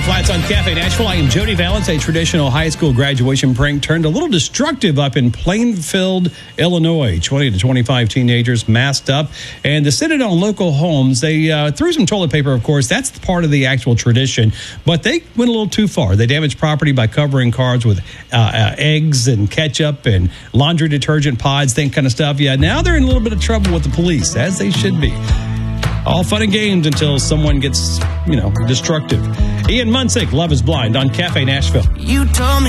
The Flats on Cafe Nashville. I am Jody Valance. A traditional high school graduation prank turned a little destructive up in Plainfield, Illinois. 20 to 25 teenagers masked up and descended on local homes. They threw some toilet paper, of course. That's part of the actual tradition. But they went a little too far. They damaged property by covering cars with eggs and ketchup and laundry detergent pods, that kind of stuff. Yeah, now they're in a little bit of trouble with the police, as they should be. All fun and games until someone gets, destructive. Ian Munsick, Love is Blind on Cafe Nashville. You told me